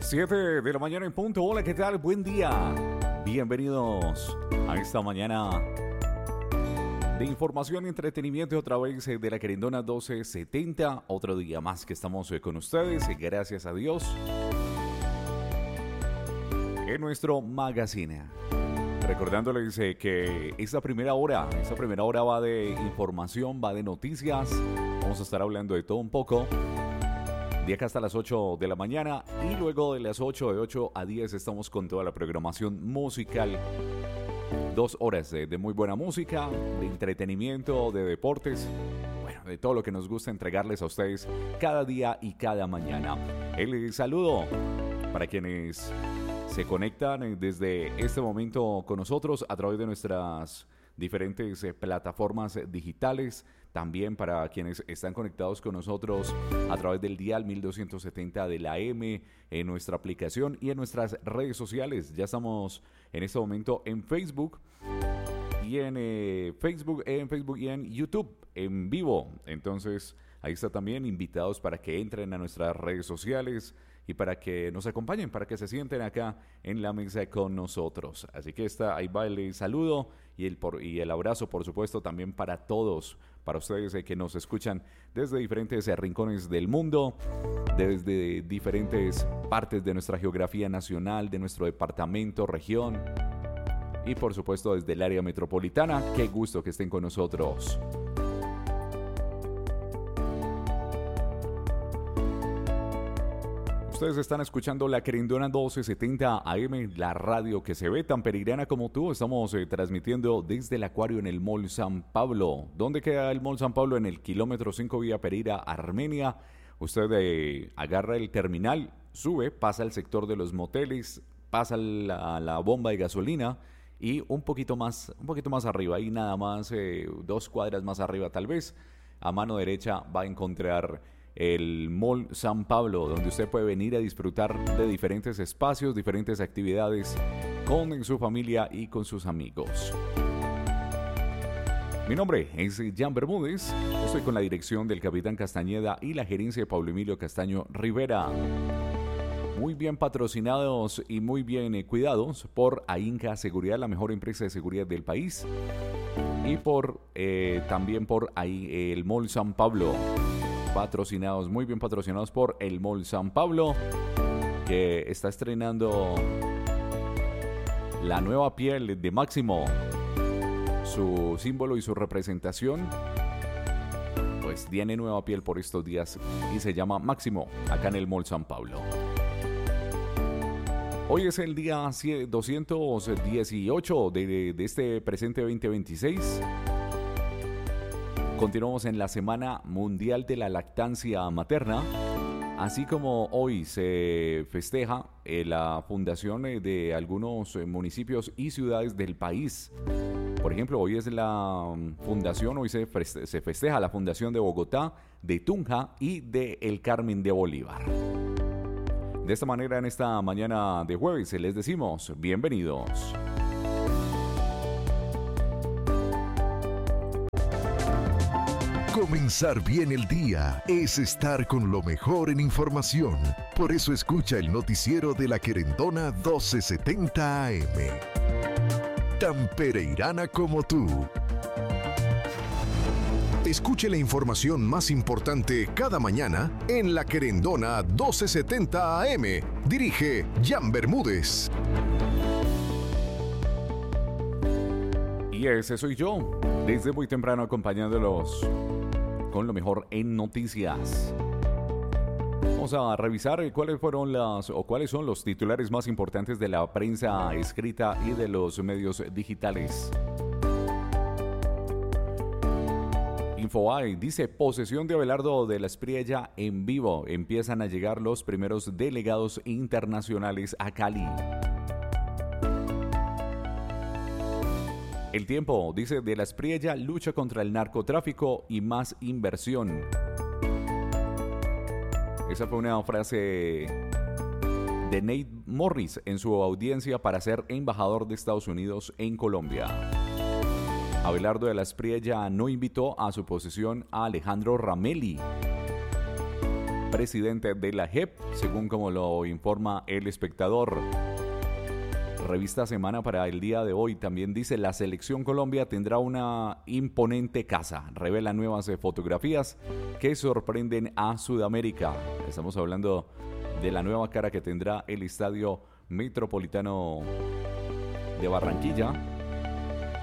7 de la mañana en punto. Hola, ¿qué tal? Buen día. Bienvenidos a esta mañana de información y entretenimiento otra vez de la Querendona 1270. Otro día más que estamos con ustedes, gracias a Dios, en nuestro magazine. Recordándoles que esta primera hora va de información, va de noticias. Vamos a estar hablando de todo un poco. De acá hasta las 8 de la mañana y luego de las 8, de 8 a 10 estamos con toda la programación musical. 2 horas de muy buena música, de entretenimiento, de deportes, bueno, de todo lo que nos gusta entregarles a ustedes cada día y cada mañana. El saludo para quienes se conectan desde este momento con nosotros a través de nuestras diferentes plataformas digitales. También para quienes están conectados con nosotros a través del dial 1270 de la M, en nuestra aplicación y en nuestras redes sociales. Ya estamos en este momento en Facebook y en Facebook y en YouTube en vivo. Entonces ahí está también, invitados para que entren a nuestras redes sociales y para que nos acompañen, para que se sienten acá en la mesa con nosotros. Así que ahí va el saludo y el abrazo, por supuesto, también para todos, para ustedes que nos escuchan desde diferentes rincones del mundo, desde diferentes partes de nuestra geografía nacional, de nuestro departamento, región y, por supuesto, desde el área metropolitana. Qué gusto que estén con nosotros. Ustedes están escuchando la Querendona 1270 AM, la radio que se ve tan pereirana como tú. Estamos transmitiendo desde el Acuario en el Mall San Pablo. ¿Dónde queda el Mall San Pablo? En el kilómetro 5 vía Pereira, Armenia. Usted agarra el terminal, sube, pasa al sector de los moteles, pasa la bomba de gasolina y un poquito más arriba, ahí nada más 2 cuadras más arriba tal vez, a mano derecha va a encontrar el Mall San Pablo, donde usted puede venir a disfrutar de diferentes espacios, diferentes actividades con su familia y con sus amigos. Mi nombre es Jan Bermúdez, estoy con la dirección del Capitán Castañeda y la gerencia de Pablo Emilio Castaño Rivera. Muy bien patrocinados y muy bien cuidados por AINCA Seguridad, la mejor empresa de seguridad del país, y también por el Mall San Pablo. Muy bien patrocinados por el Mall San Pablo, que está estrenando la nueva piel de Máximo, su símbolo y su representación. Pues tiene nueva piel por estos días y se llama Máximo, acá en el Mall San Pablo. Hoy es el día 218 de este presente 2026. Continuamos en la Semana Mundial de la Lactancia Materna, así como hoy se festeja la fundación de algunos municipios y ciudades del país. Por ejemplo, hoy es la fundación, hoy se festeja la fundación de Bogotá, de Tunja y de El Carmen de Bolívar. De esta manera, en esta mañana de jueves, les decimos bienvenidos. Comenzar bien el día es estar con lo mejor en información. Por eso escucha el noticiero de la Querendona 1270 AM. Tan pereirana como tú. Escuche la información más importante cada mañana en la Querendona 1270 AM. Dirige Jan Bermúdez. Y ese soy yo, desde muy temprano acompañándolos con lo mejor en noticias. Vamos a revisar cuáles son los titulares más importantes de la prensa escrita y de los medios digitales. Infobae dice: posesión de Abelardo de la Espriella en vivo. Empiezan a llegar los primeros delegados internacionales a Cali. El Tiempo dice: de la Espriella lucha contra el narcotráfico y más inversión. Esa fue una frase de Nate Morris en su audiencia para ser embajador de Estados Unidos en Colombia. Abelardo de la Espriella no invitó a su posesión a Alejandro Ramelli. presidente de la JEP, según como lo informa El Espectador. Revista Semana para el día de hoy también dice: la selección Colombia tendrá una imponente casa. Revela nuevas fotografías que sorprenden a Sudamérica. Estamos hablando de la nueva cara que tendrá el Estadio Metropolitano de Barranquilla.